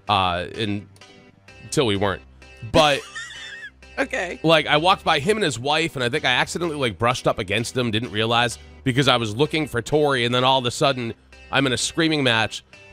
until we weren't. But Okay. like I walked by him and his wife, and I think I accidentally like brushed up against them, didn't realize because I was looking for Tori, and then all of a sudden I'm in a screaming match